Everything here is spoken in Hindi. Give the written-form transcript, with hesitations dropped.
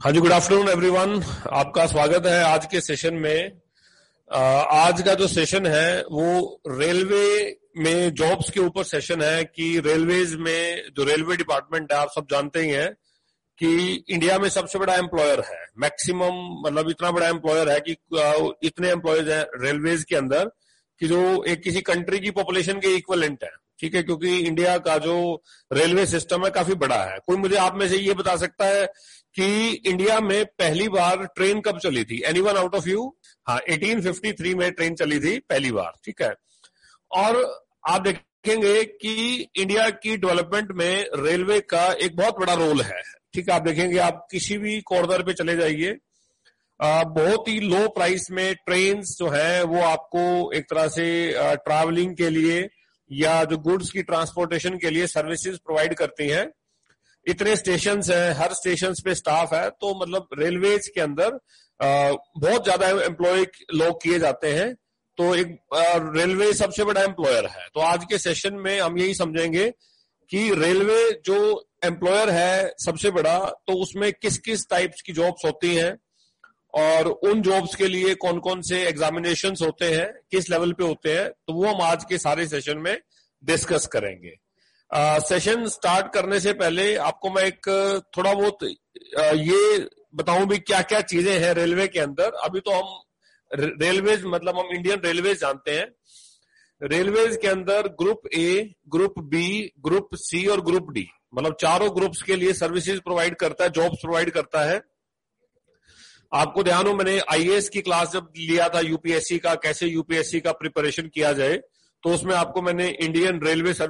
हाँ जी, गुड आफ्टरनून एवरीवन। आपका स्वागत है आज के सेशन में। आज का जो सेशन है वो रेलवे में जॉब्स के ऊपर सेशन है कि रेलवेज में जो रेलवे डिपार्टमेंट है, आप सब जानते ही हैं कि इंडिया में सबसे बड़ा एम्प्लॉयर है। मैक्सिमम मतलब इतना बड़ा एम्प्लॉयर है कि इतने एम्प्लॉयर्स हैं रेलवेज के अंदर कि जो एक किसी कंट्री की पॉपुलेशन के इक्वलेंट है। ठीक है, क्योंकि इंडिया का जो रेलवे सिस्टम है काफी बड़ा है। कोई मुझे आप में से ये बता सकता है कि इंडिया में पहली बार ट्रेन कब चली थी? Anyone out of you? हाँ, 1853 में ट्रेन चली थी पहली बार। ठीक है, और आप देखेंगे कि इंडिया की डेवलपमेंट में रेलवे का एक बहुत बड़ा रोल है। ठीक है, आप देखेंगे, आप किसी भी कॉर्नर पे चले जाइए, बहुत ही लो प्राइस में ट्रेन्स जो है वो आपको एक तरह से ट्रैवलिंग के लिए या जो गुड्स की ट्रांसपोर्टेशन के लिए सर्विसेज प्रोवाइड करती हैं। इतने स्टेशन हैं, हर स्टेशन पे स्टाफ है, तो मतलब रेलवेज के अंदर बहुत ज्यादा एम्प्लॉय लोग किए जाते हैं। तो एक रेलवे सबसे बड़ा एम्प्लॉयर है। तो आज के सेशन में हम यही समझेंगे कि रेलवे जो एम्प्लॉयर है सबसे बड़ा, तो उसमें किस किस टाइप्स की जॉब्स होती हैं और उन जॉब्स के लिए कौन कौन से एग्जामिनेशंस होते हैं, किस लेवल पे होते हैं, तो वो हम आज के सारे सेशन में डिस्कस करेंगे। सेशन स्टार्ट करने से पहले आपको मैं एक थोड़ा बहुत ये बताऊं भी क्या क्या चीजें हैं रेलवे के अंदर। अभी तो हम रेलवेज मतलब हम इंडियन रेलवेज जानते हैं। रेलवेज के अंदर group A, group B, group C और ग्रुप डी, मतलब चारों ग्रुप्स के लिए सर्विसेज प्रोवाइड करता है, जॉब्स प्रोवाइड करता है। आपको ध्यान हो, मैंने आईएएस की क्लास जब लिया था यूपीएससी का, कैसे यूपीएससी का प्रिपरेशन किया जाए, तो उसमें आपको मैंने इंडियन रेलवे